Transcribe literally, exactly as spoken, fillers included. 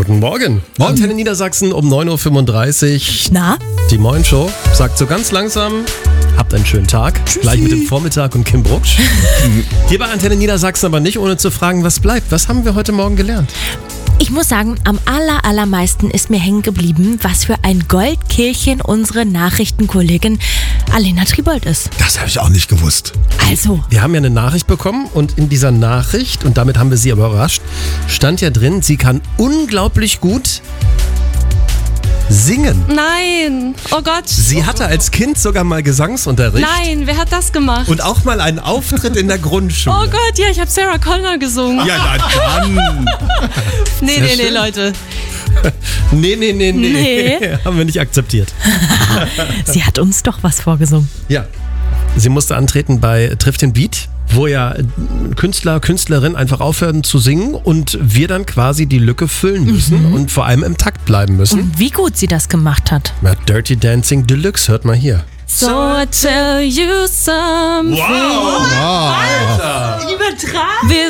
Guten Morgen. Morgen. Antenne Niedersachsen um neun Uhr fünfunddreißig. Na? Die Moin Show sagt so ganz langsam, habt einen schönen Tag. Tschüssi. Gleich mit dem Vormittag und Kim Brucksch. Hier bei Antenne Niedersachsen aber nicht, ohne zu fragen, was bleibt. Was haben wir heute Morgen gelernt? Ich muss sagen, am aller, allermeisten ist mir hängen geblieben, was für ein Goldkehlchen unsere Nachrichtenkollegin Alena Tribold ist. Das habe ich auch nicht gewusst. Also, Wir haben ja eine Nachricht bekommen und in dieser Nachricht, und damit haben wir sie aber überrascht, stand ja drin, sie kann unglaublich gut singen. Nein, oh Gott. Sie hatte als Kind sogar mal Gesangsunterricht. Nein, wer hat das gemacht? Und auch mal einen Auftritt in der Grundschule. Oh Gott, ja, ich habe Sarah Connor gesungen. Ja, na dann. nee, sehr nee, nee, schön. Leute. Nee, nee, nee, nee. Nee. Haben wir nicht akzeptiert. sie hat uns doch was vorgesungen. Ja. Sie musste antreten bei Triff den Beat, wo ja Künstler, Künstlerinnen einfach aufhören zu singen und wir dann quasi die Lücke füllen müssen Mhm. und vor allem im Takt bleiben müssen. Und wie gut sie das gemacht hat. Ja, Dirty Dancing Deluxe, hört mal hier. So I tell you something. Wow. Wir